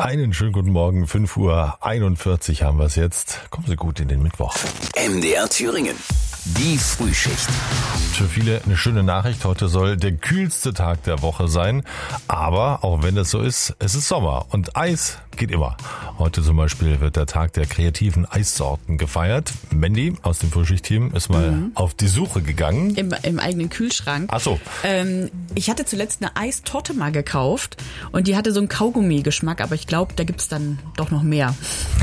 Einen schönen guten Morgen, 5:41 Uhr haben wir es jetzt. Kommen Sie gut in den Mittwoch. MDR Thüringen, die Frühschicht. Für viele eine schöne Nachricht. Heute soll der kühlste Tag der Woche sein. Aber auch wenn das so ist, es ist Sommer und Eis geht immer. Heute zum Beispiel wird der Tag der kreativen Eissorten gefeiert. Mandy aus dem Frühschicht-Team ist mal auf die Suche gegangen. Im eigenen Kühlschrank. Ach so. Ich hatte zuletzt eine Eistorte mal gekauft und die hatte so einen Kaugummi-Geschmack, aber ich glaube, da gibt's dann doch noch mehr.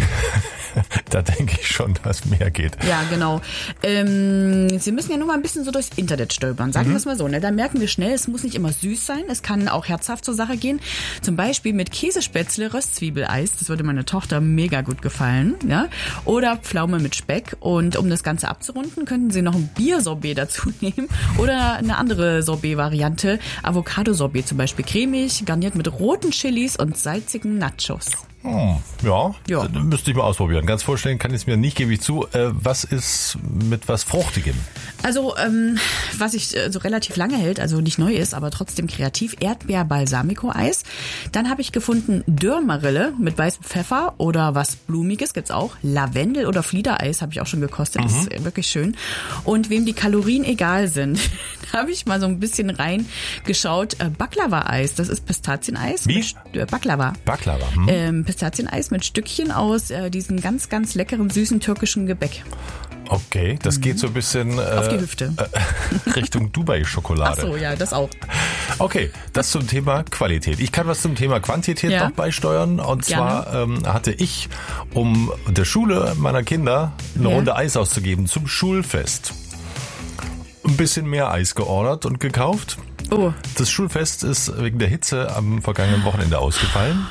Da denke ich schon, dass mehr geht. Ja, genau. Sie müssen ja nur mal ein bisschen so durchs Internet stolpern, sagen wir es mal so. Ne? Da merken wir schnell, es muss nicht immer süß sein, es kann auch herzhaft zur Sache gehen. Zum Beispiel mit Käsespätzle, Röstzwiebeleis, das würde meiner Tochter mega gut gefallen. Ja? Oder Pflaume mit Speck. Und um das Ganze abzurunden, könnten Sie noch ein Biersorbet dazu nehmen oder eine andere Sorbet-Variante. Avocado-Sorbet zum Beispiel, cremig, garniert mit roten Chilis und salzigen Nachos. Ja, müsste ich mal ausprobieren. Ganz vorstellen kann ich es mir nicht, gebe ich zu. Was ist mit was Fruchtigem? Also, was sich so relativ lange hält, also nicht neu ist, aber trotzdem kreativ, Erdbeer-Balsamico-Eis. Dann habe ich gefunden Dürrmarille mit weißem Pfeffer oder was Blumiges gibt's auch. Lavendel- oder Fliedereis habe ich auch schon gekostet, das ist wirklich schön. Und wem die Kalorien egal sind, da habe ich mal so ein bisschen reingeschaut. Baklava-Eis, das ist Pistazieneis. Wie? Baklava. Baklava. Pistazieneis mit Stückchen aus diesem ganz, ganz leckeren, süßen türkischen Gebäck. Okay, das geht so ein bisschen Auf die Hüfte. Richtung Dubai-Schokolade. Ach so, ja, das auch. Okay, das zum Thema Qualität. Ich kann was zum Thema Quantität noch beisteuern. Und zwar hatte ich, um der Schule meiner Kinder eine Runde Eis auszugeben zum Schulfest, ein bisschen mehr Eis geordert und gekauft. Oh. Das Schulfest ist wegen der Hitze am vergangenen Wochenende ausgefallen.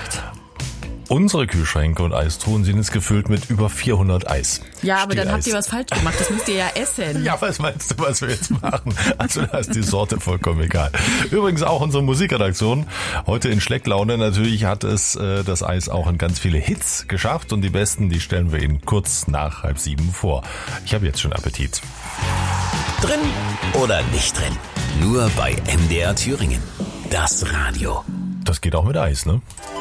Unsere Kühlschränke und Eistruhen sind jetzt gefüllt mit über 400 Eis. Ja, aber dann habt Stiereis. ihr was falsch gemacht. Das müsst ihr ja essen. Ja, was meinst du, was wir jetzt machen? Also da ist die Sorte vollkommen egal. Übrigens auch unsere Musikredaktion. Heute in Schlecklaune. Natürlich hat es das Eis auch in ganz viele Hits geschafft. Und die besten, die stellen wir Ihnen kurz nach 6:30 vor. Ich habe jetzt schon Appetit. Drin oder nicht drin? Nur bei MDR Thüringen. Das Radio. Das geht auch mit Eis, ne?